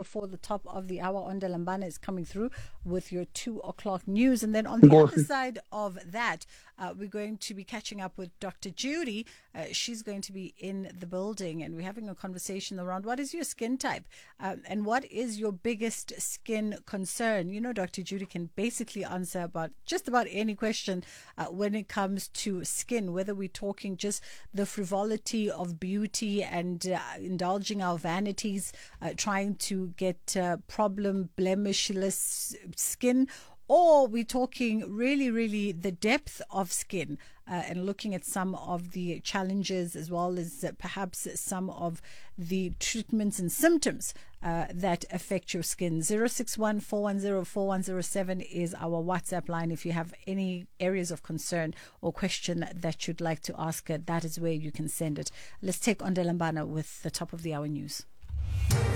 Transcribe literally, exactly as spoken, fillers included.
before the top of the hour. Onda Lambana is coming through with your two o'clock news. And then on the other side of that, uh, we're going to be catching up with Doctor Judy. Uh, she's going to be in the building, and we're having a conversation around what is your skin type um, and what is your biggest skin concern. You know, Doctor Judy can basically answer about just about any question uh, when it comes to skin, whether we're talking just the frivolity of beauty and uh, indulging our vanities, uh, trying to get uh, problem blemishless skin, or we're talking really, really the depth of skin uh, and looking at some of the challenges as well as uh, perhaps some of the treatments and symptoms uh, that affect your skin. zero six one, four one zero, four one zero seven is our WhatsApp line. If you have any areas of concern or question that you'd like to ask, uh, that is where you can send it. Let's take Onda Lambana with the top of the hour news.